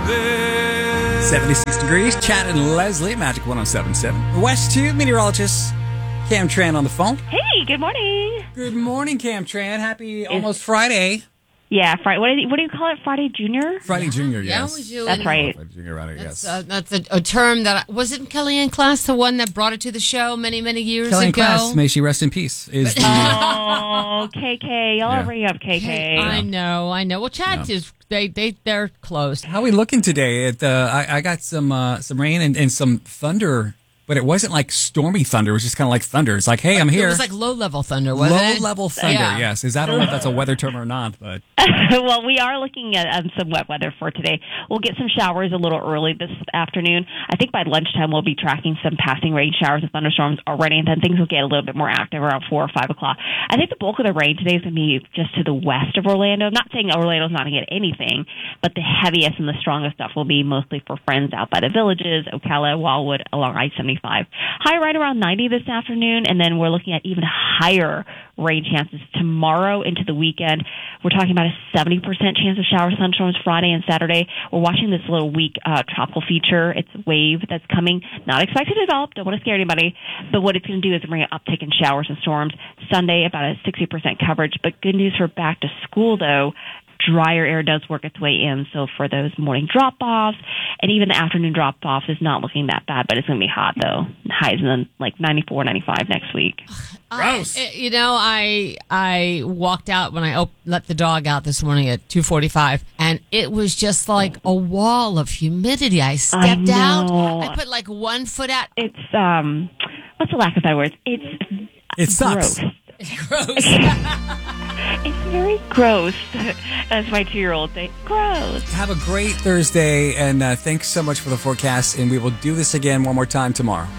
this. 76 degrees. Chad and Leslie, Magic 107.7. West 2 meteorologist Cam Tran on the phone. Hey, good morning. Good morning, Cam Tran. Happy almost Friday. Yeah, Friday. What do you call it? Friday Junior? Friday Junior, yes. we do. That's right. Friday Junior, right, yes. That's a term that wasn't Kellyanne Class the one that brought it to the show many years Kellyanne ago. Class, may she rest in peace. Is the, Oh, KK. Y'all Yeah. are bringing up KK. I know. Well, Chad is they're close. how are we looking today? I got some rain and some thunder, but it wasn't like stormy thunder. It was just kind of like thunder. It's like, hey, I'm here. It was like low-level thunder, wasn't it? Low-level thunder, Yeah. yes. I don't know if that's a weather term or not, but... Well, we are looking at some wet weather for today. We'll get some showers a little early this afternoon. I think by lunchtime we'll be tracking some passing rain showers and thunderstorms already, and then things will get a little bit more active around 4 or 5 o'clock. I think the bulk of the rain today is going to be just to the west of Orlando. I'm not saying Orlando's not going to get anything, but the heaviest and the strongest stuff will be mostly for friends out by the villages, Ocala, Wildwood, along I-75. High right around 90 this afternoon, and then we're looking at even higher rain chances tomorrow into the weekend. We're talking about a 70% chance of showers, thunderstorms Friday and Saturday. We're watching this little weak tropical feature. It's a wave that's coming. Not expected to develop. Don't want to scare anybody. But what it's going to do is bring an uptick in showers and storms. Sunday, about a 60% coverage. But good news for back to school, though. Drier air does work its way in, so for those morning drop-offs and even the afternoon drop-offs is not looking that bad, but it's going to be hot, though. Highs in like 94, 95 next week. Gross. I walked out when I let the dog out this morning at 2:45, and it was just like a wall of humidity. I stepped out. I put like 1 foot out. It's, what's the lack of better words? It sucks. Gross. It's gross. It's very gross, as my 2-year-old say. Gross. Have a great Thursday, and thanks so much for the forecast, and we will do this again one more time tomorrow.